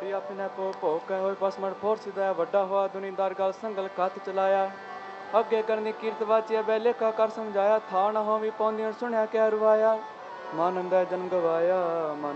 ਵੀ ਆਪਣੇ ਕੋ ਭੋਕੇ ਹੋਏ ਪਸਮਣ ਫੋਰ ਸਿਦਾ ਵੱਡਾ ਹੋਆ ਦੁਨੀਦਾਰ ਗਲ ਸੰਗਲ ਕੱਤ ਚਲਾਇਆ ਅੱਗੇ ਕਰਨੀ ਕੀਰਤ ਵਾਚਿਆ ਬੈਲੇ ਕਾ ਕਰ ਸਮਝਾਇਆ ਥਾ ਨਾ ਹੋ ਵੀ ਪੌਂਦੀਆਂ ਸੁਣਿਆ ਕਿਆ ਰਵਾਇਆ ਮਨ ਅੰਦਾ ਜਨਮ ਗਵਾਇਆ ਮਨ